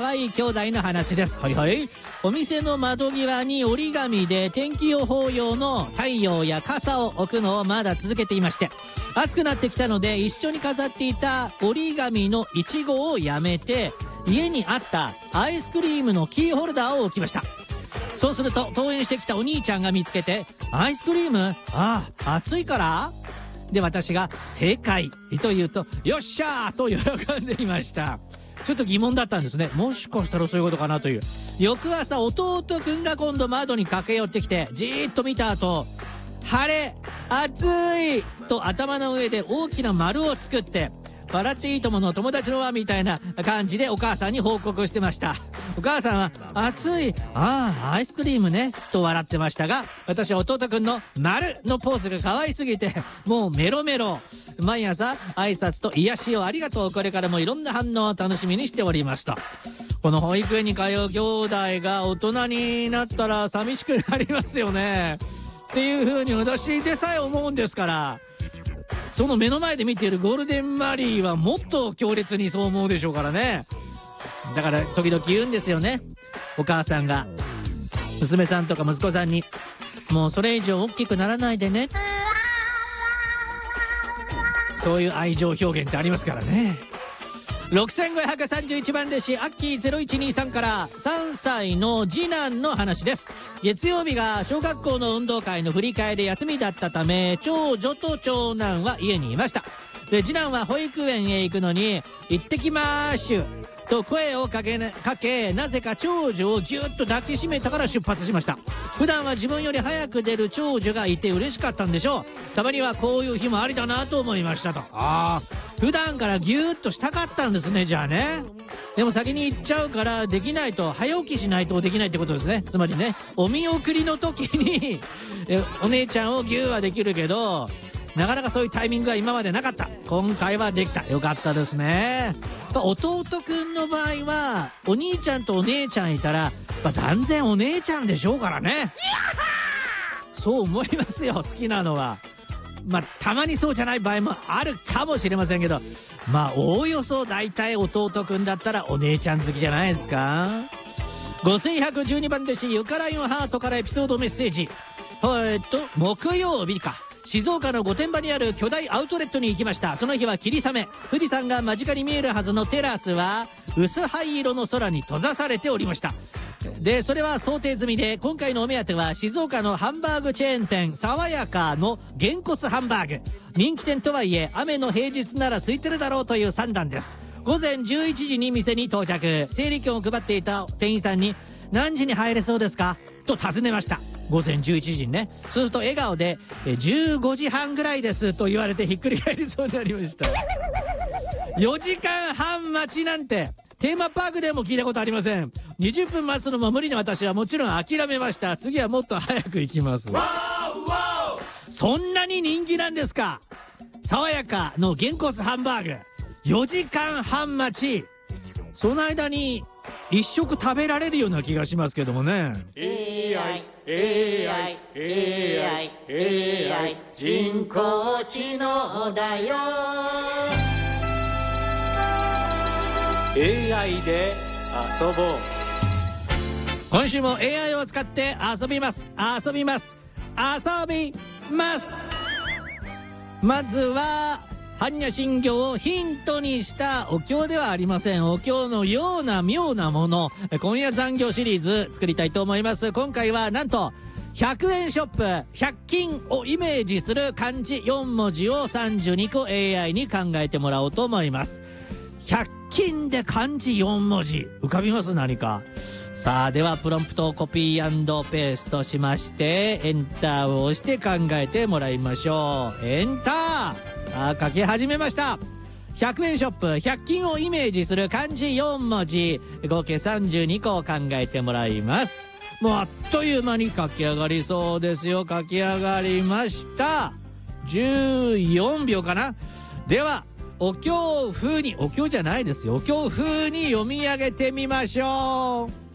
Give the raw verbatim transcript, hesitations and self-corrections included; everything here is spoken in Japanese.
愛い兄弟の話です。はいはい。お店の窓際に折り紙で天気予報用の太陽や傘を置くのをまだ続けていまして、暑くなってきたので一緒に飾っていた折り紙のイチゴをやめて、家にあったアイスクリームのキーホルダーを置きました。そうすると登園してきたお兄ちゃんが見つけて、アイスクリーム？ああ、暑いから？で、私が正解と言うと、よっしゃーと喜んでいました。ちょっと疑問だったんですね。もしかしたらそういうことかなという。翌朝、弟くんが今度窓に駆け寄ってきて、じーっと見た後、晴れ、暑いと頭の上で大きな丸を作って、笑っていいともの友達の輪みたいな感じでお母さんに報告してました。お母さんは、暑い、ああ、アイスクリームね、と笑ってましたが、私は弟くんの丸のポーズが可愛すぎて、もうメロメロ。毎朝、挨拶と癒しをありがとう。これからもいろんな反応を楽しみにしておりました。この保育園に通う兄弟が大人になったら寂しくなりますよね。っていう風に私でさえ思うんですから。その目の前で見ているゴールデンマリーはもっと強烈にそう思うでしょうからね。だから時々言うんですよね。お母さんが娘さんとか息子さんに、もうそれ以上大きくならないでね。そういう愛情表現ってありますからね。ろくせんごひゃくさんじゅういちばん弟子アッキーゼロいちにさんからさんさいの次男の話です。月曜日が小学校の運動会の振り替えで休みだったため、長女と長男は家にいました。で、次男は保育園へ行くのに、行ってきまーしゅと声をかけ、ね、かけ、なぜか長女をぎゅっと抱きしめたから出発しました。普段は自分より早く出る長女がいて嬉しかったんでしょう。たまにはこういう日もありだなと思いましたと。ああ、普段からぎゅっとしたかったんですね、じゃあね。でも先に行っちゃうからできないと、早起きしないとできないってことですね。つまりね、お見送りの時にお姉ちゃんをぎゅーはできるけど、なかなかそういうタイミングが今までなかった。今回はできた。よかったですね。弟くんの場合はお兄ちゃんとお姉ちゃんいたら、まあ、断然お姉ちゃんでしょうからね。そう思いますよ、好きなのは。まあたまにそうじゃない場合もあるかもしれませんけど、まあおおよそ大体弟くんだったらお姉ちゃん好きじゃないですか。ごせんひゃくじゅうにばん弟子ゆかライオンハートからエピソードメッセージ。えっと木曜日か、静岡の御殿場にある巨大アウトレットに行きました。その日は霧雨。富士山が間近に見えるはずのテラスは薄灰色の空に閉ざされておりました。で、それは想定済みで、今回のお目当ては静岡のハンバーグチェーン店爽やかのげんこつハンバーグ。人気店とはいえ雨の平日なら空いてるだろうという算段です。午前じゅういちじに店に到着。整理券を配っていた店員さんに、何時に入れそうですかと尋ねました。午前じゅういちじにね。そうすると笑顔でじゅうごじはんぐらいですと言われてひっくり返りそうになりました。よじかんはん待ちなんてテーマパークでも聞いたことありません。にじゅっぷん待つのも無理な私はもちろん諦めました。次はもっと早く行きます。そんなに人気なんですか。爽やかのげんこつハンバーグよじかんはん待ち。その間に一食食べられるような気がしますけどもね。 エーアイ エーアイ エーアイ エーアイ 人工知能だよ。エーアイ で遊ぼう。今週も エーアイ を使って遊びます遊びます遊びます。まずは般若心経をヒントにしたお経ではありません。お経のような妙なもの、今夜残業シリーズ作りたいと思います。今回はなんとひゃくえんショップひゃく均をイメージする漢字よん文字をさんじゅうにこ エーアイ に考えてもらおうと思います。ひゃく均で漢字よん文字浮かびます？何か。さあ、ではプロンプトをコピー&ペーストしましてエンターを押して考えてもらいましょう。エンター。さあ、書き始めました。ひゃくえんショップひゃく均をイメージする漢字よん文字合計さんじゅうにこを考えてもらいます。もうあっという間に書き上がりそうですよ。書き上がりました。じゅうよんびょうかな。ではお経風に、お経じゃないですよ、お経風に読み上げてみましょう。